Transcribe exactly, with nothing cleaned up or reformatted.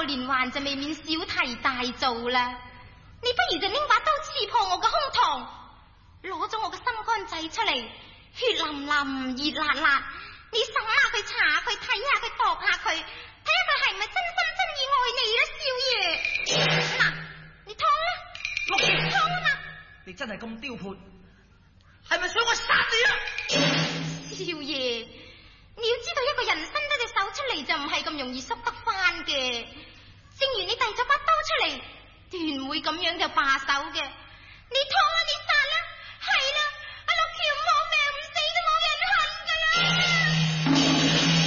連環就未免小題大做啦。你不如就拎把刀刺破我嘅胸膛，攞咗我嘅心肝仔出嚟，血淋淋熱辣辣，你審下佢，查下佢，睇下佢，度下佢，睇下佢係咪真心真意愛你啦，少爺。嗱，你劏啦， 六爺， 劏啊嘛！ 你真係咁刁潑，係咪想我殺你啊？ 少爺，你要知道一個人伸得隻手出嚟就唔係咁容易縮得翻嘅。正如你遞咗把刀出嚟，斷會咁樣就罷手嘅。你劏啦，你殺啦，係啦，阿六橋冇命唔死都冇人恨噶啦。